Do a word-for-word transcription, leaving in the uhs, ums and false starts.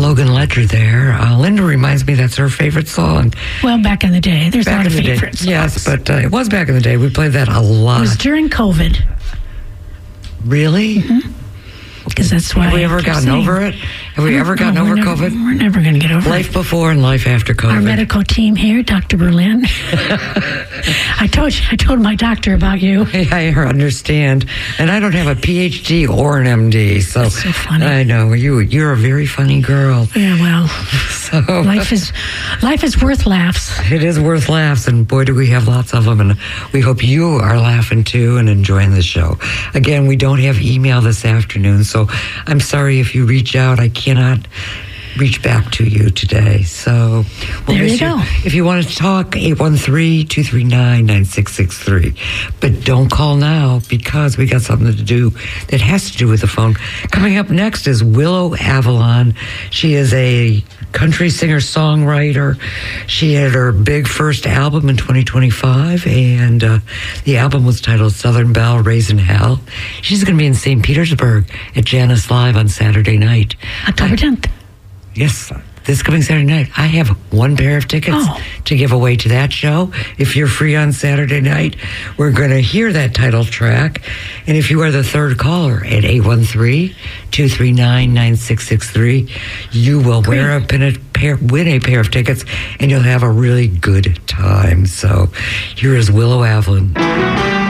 Logan Ledger there. Uh, Linda reminds me that's her favorite song. Well, back in the day. There's back a lot of in the favorite day. songs. Yes, but uh, it was back in the day. We played that a lot. It was during COVID. Really? Mm-hmm. Because that's why. Have we ever gotten saying, over it? Have we ever gotten no, over never, COVID? We're never going to get over life it. Life before and life after COVID. Our medical team here, Doctor Berlin. I told you, I told my doctor about you. I understand. And I don't have a P H D or an M D, so, that's so funny. I know. You, you're a very funny girl. Yeah, well, so, life is life is worth laughs. It is worth laughs, and boy, do we have lots of them. And we hope you are laughing, too, and enjoying the show. Again, we don't have email this afternoon, so I'm sorry if you reach out. I cannot reach back to you today. So we'll there you you. go. If you want to talk, eight one three, two three nine, nine six six three. But don't call now because we got something to do that has to do with the phone. Coming up next is Willow Avalon. She is a country singer-songwriter. She had her big first album in twenty twenty-five, and uh, the album was titled Southern Belle Raising Hell. She's going to be in Saint Petersburg at Janice Live on Saturday night. October tenth. Yes, this coming Saturday night. I have one pair of tickets oh. to give away to that show. If you're free on Saturday night, we're going to hear that title track. And if you are the third caller at eight one three, two three nine, nine six six three, you will Great. wear a, pin, a pair, win a pair of tickets, and you'll have a really good time. So here is Willow Avalon.